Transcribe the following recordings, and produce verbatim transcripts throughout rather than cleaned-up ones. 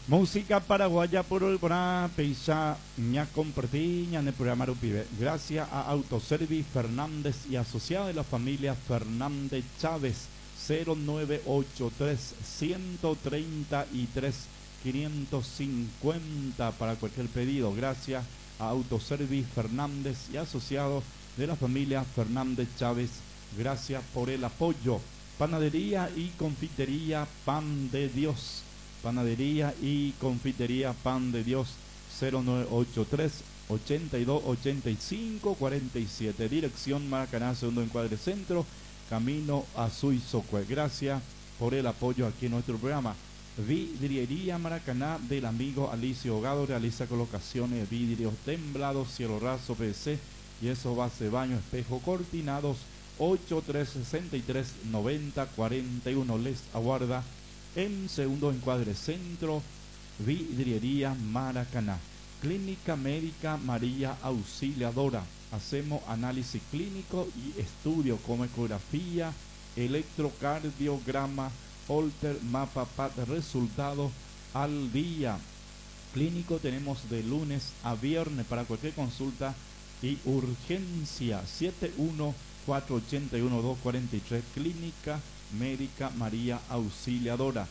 Música paraguaya por el Guará, Peisa, ña compartí, ña en el programa Rupibe. Gracias a Autoservice Fernández y asociado de la familia Fernández Chávez, cero nueve ocho tres, uno tres tres, cinco cinco cero para cualquier pedido. Gracias a Autoservice Fernández y asociado de la familia Fernández Chávez. Gracias por el apoyo. Panadería y confitería Pan de Dios. Panadería y confitería Pan de Dios, cero nueve ocho tres, ochenta y dos, ochenta y cinco, cuarenta y siete. Dirección Maracaná, segundo encuadre centro, camino a Suizocue. Gracias por el apoyo aquí en nuestro programa. Vidriería Maracaná del amigo Alicio Gado realiza colocaciones de vidrios templados, cielo raso, P V C y eso base baño, espejo, cortinados. Ocho tres sesenta y tres, noventa, cuarenta y uno. Les aguarda en segundo encuadre centro. Vidriería Maracaná. Clínica Médica María Auxiliadora. Hacemos análisis clínico y estudio como ecografía, electrocardiograma, holter, mapa, P A T, resultados al día. Clínico tenemos de lunes a viernes para cualquier consulta y urgencia. siete uno cuatro ocho uno, dos cuatro tres. Clínica Médica María Auxiliadora.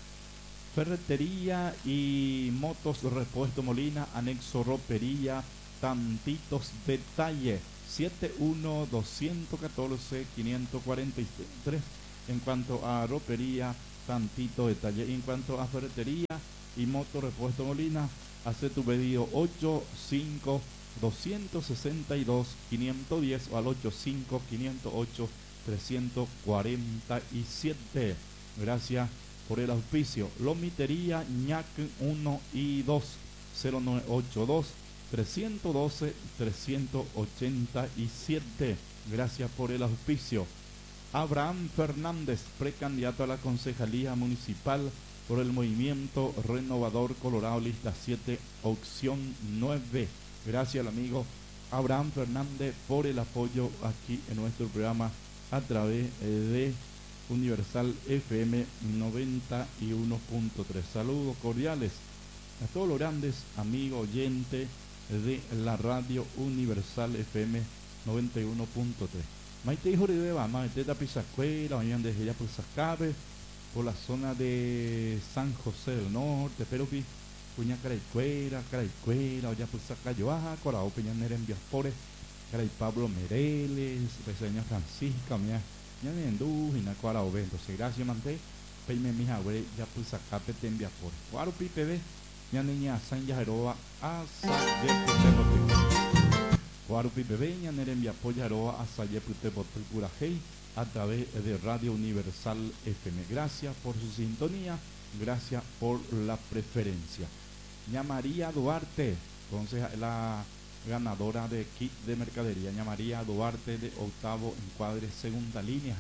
Ferretería y motos repuesto Molina, anexo ropería, tantitos detalle. siete uno dos uno cuatro, cinco cuatro tres. En cuanto a ropería, tantito detalle. En cuanto a ferretería y moto repuesto Molina, hace tu pedido ocho cinco dos seis dos, cinco uno cero o al ocho cinco cinco cero ocho, tres cuatro siete. Gracias por el auspicio. Lomitería Ñac uno y dos, cero nueve ocho dos, tres uno dos, tres ocho siete. Gracias por el auspicio. Abraham Fernández, precandidato a la concejalía municipal por el movimiento renovador Colorado, lista siete, opción nueve. Gracias al amigo Abraham Fernández por el apoyo aquí en nuestro programa a través de Universal F M noventa y uno punto tres. Saludos cordiales a todos los grandes amigos oyentes de la radio Universal F M noventa y uno punto tres. Maite hijo de Beba, Maite Tapizacuela, mañana desde ya por Sacabe, por la zona de San José del Norte, pero que Puña Caraicuera, Caraicuera, ya por Sacayoaja, Corao Peñanera en Viaspores, Caray Pablo Mereles, Reseña Francisca, mía, ya me endú, y na Corao ve, entonces gracias, Mante, Peime mija, güey, ya por Sacape te en Viaspores. Guaro Pipe, ya niña San Yajeroa, asa, ya por Tepote. Guaro Pipe, ya nere en Viaspor, Yajeroa, asa, ya por Tepote, Curajei, a través de Radio Universal F M. Gracias por su sintonía, gracias por la preferencia. Ña María Duarte, entonces la ganadora de kit de mercadería. Ña María Duarte de octavo encuadre, segunda línea.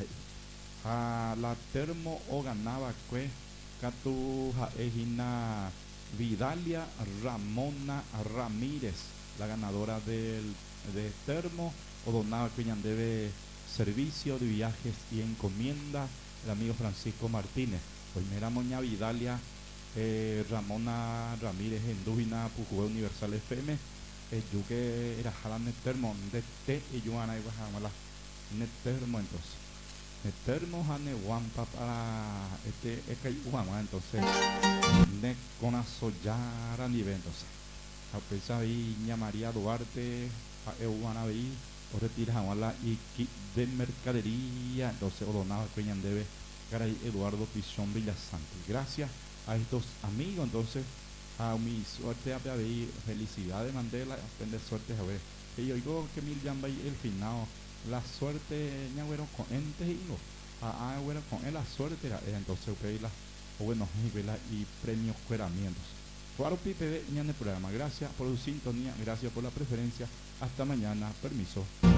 A la termo o ganaba que Catuja Ejina Vidalia Ramona Ramírez, la ganadora del de termo o donaba que debe servicio de viajes y encomienda, el amigo Francisco Martínez. Pues mira Moña Vidalia eh, Ramona Ramírez en Dubina Pujue Universal F M, eh, yo que era jalan termo de te y yo ana iba a la termo entonces termo hane guampa para este es que guama entonces ne con asoyara nivel entonces a pesar de Ña María Duarte a Eugana vi o retira la y kit de mercadería entonces o donaba que debe Caray Eduardo Pichón Villasante. Gracias a estos amigos, entonces a mi suerte a ver felicidades Mandela, aprender suerte a ver. Y yo digo que mil llama el final, la suerte ñagüero con ente y no, a bueno con él la suerte era entonces okay, la o bueno y premios cueramientos. Cuaro Pipe ña en el programa. Gracias por su sintonía, gracias por la preferencia. Hasta mañana, permiso.